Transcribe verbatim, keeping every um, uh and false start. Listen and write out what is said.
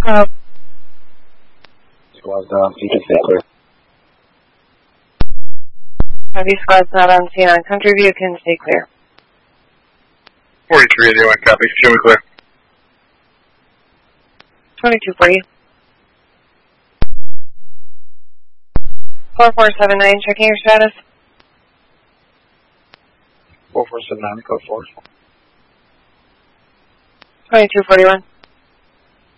Uh, Squad's down, you can stay clear. Heavy squad's not on scene on Country View, can stay clear. forty-three eighty-one, copy. Show me clear. twenty-two forty. four four seven nine, checking your status. four four seven nine, code four. twenty-two forty-one.